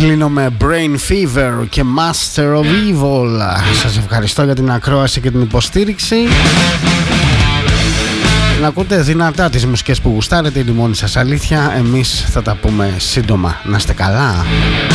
Κλείνω με Brain Fever και Master of Evil. Σας ευχαριστώ για την ακρόαση και την υποστήριξη. Να ακούτε δυνατά τις μουσικές που γουστάρετε, είναι η μόνη σας αλήθεια. Εμείς θα τα πούμε σύντομα. Να είστε καλά.